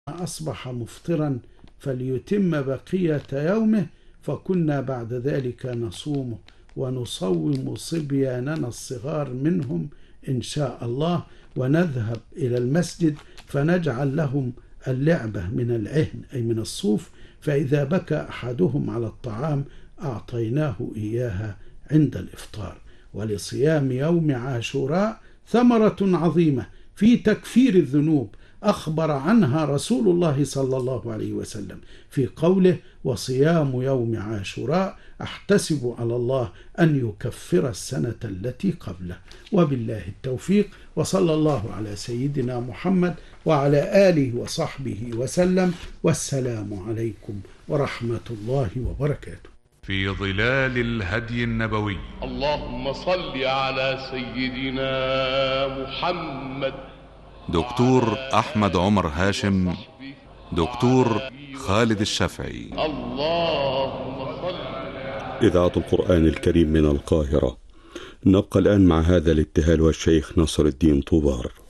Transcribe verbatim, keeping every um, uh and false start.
أصبح مفطرا فليتم بقية يومه، فكنا بعد ذلك نصومه ونصوم صبياننا الصغار منهم إن شاء الله، ونذهب إلى المسجد فنجعل لهم اللعبة من العهن أي من الصوف، فإذا بكى أحدهم على الطعام أعطيناه إياها عند الإفطار. ولصيام يوم عاشوراء ثمرة عظيمة في تكفير الذنوب أخبر عنها رسول الله صلى الله عليه وسلم في قوله: وصيام يوم عاشوراء أحتسب على الله أن يكفر السنة التي قبله. وبالله التوفيق، وصلى الله على سيدنا محمد وعلى آله وصحبه وسلم، والسلام عليكم ورحمة الله وبركاته. في ظلال الهدي النبوي. اللهم صل على سيدنا محمد. دكتور أحمد عمر هاشم، دكتور خالد الشافعي. اللهم صل. إذاعة القرآن الكريم من القاهرة. نبقى الآن مع هذا الابتهال والشيخ نصر الدين طوبار.